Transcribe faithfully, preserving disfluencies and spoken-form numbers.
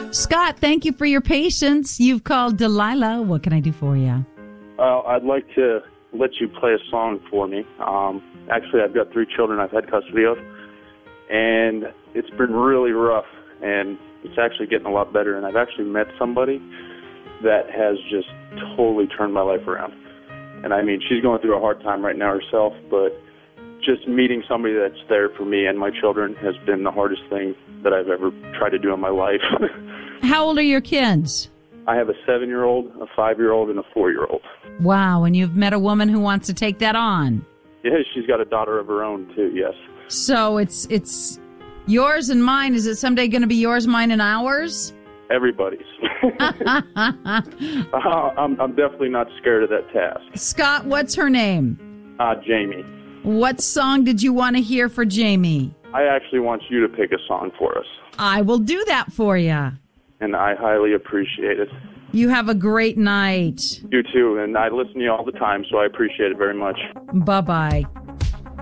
Scott, thank you for your patience. You've called Delilah. What can I do for you? Uh, I'd like to let you play a song for me. Um, actually, I've got three children I've had custody of, and it's been really rough, and it's actually getting a lot better, and I've actually met somebody that has just totally turned my life around. And I mean, she's going through a hard time right now herself, but just meeting somebody that's there for me and my children has been the hardest thing that I've ever tried to do in my life. How old are your kids? I have a seven-year-old, a five-year-old, and a four-year-old. Wow, and you've met a woman who wants to take that on. Yeah, she's got a daughter of her own, too, yes. So it's it's yours and mine. Is it someday going to be yours, mine, and ours? Everybody's. uh, I'm, I'm definitely not scared of that task. Scott, what's her name? Uh, Jamie. What song did you want to hear for Jamie? I actually want you to pick a song for us. I will do that for you. And I highly appreciate it. You have a great night. You too, and I listen to you all the time, so I appreciate it very much. Bye-bye.